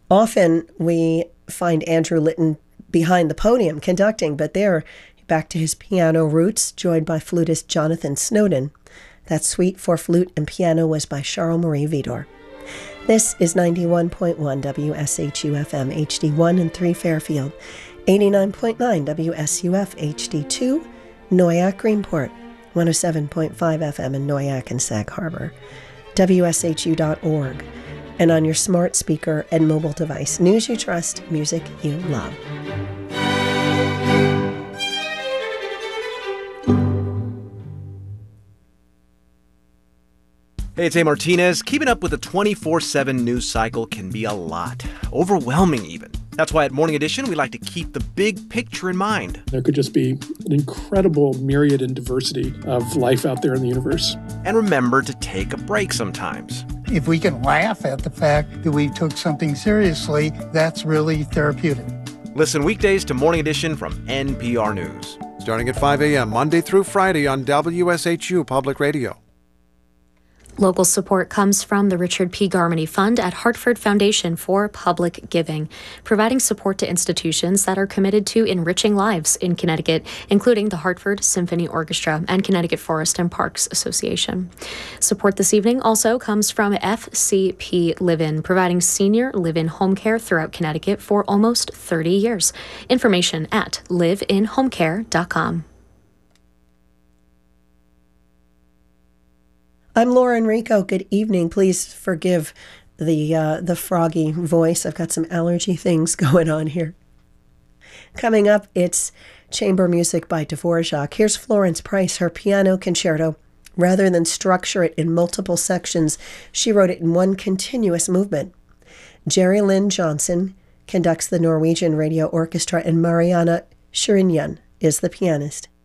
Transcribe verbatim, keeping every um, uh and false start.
Often we find Andrew Litton behind the podium conducting, but there, back to his piano roots, joined by flutist Jonathan Snowden. That suite for flute and piano was by Charles-Marie Widor. This is ninety-one point one W S H U F M H D one and three Fairfield, eighty-nine point nine W S U F H D two, Noyac Greenport, one oh seven point five F M in Noyac and Sag Harbor, W S H U dot org, and on your smart speaker and mobile device. News you trust, music you love. Hey, it's A. Martinez. Keeping up with the twenty-four seven news cycle can be a lot. Overwhelming, even. That's why at Morning Edition, we like to keep the big picture in mind. There could just be an incredible myriad and diversity of life out there in the universe. And remember to take a break sometimes. If we can laugh at the fact that we took something seriously, that's really therapeutic. Listen weekdays to Morning Edition from N P R News. Starting at five a.m. Monday through Friday on W S H U Public Radio. Local support comes from the Richard P. Garmany Fund at Hartford Foundation for Public Giving, providing support to institutions that are committed to enriching lives in Connecticut, including the Hartford Symphony Orchestra and Connecticut Forest and Parks Association. Support this evening also comes from F C P Live-In, providing senior live-in home care throughout Connecticut for almost thirty years. Information at live in home care dot com. I'm Laura Enrico. Good evening. Please forgive the uh, the froggy voice. I've got some allergy things going on here. Coming up, it's chamber music by Dvorak. Here's Florence Price, her piano concerto. Rather than structure it in multiple sections, she wrote it in one continuous movement. Jerry Lynn Johnson conducts the Norwegian Radio Orchestra, and Mariana Shirinyan is the pianist.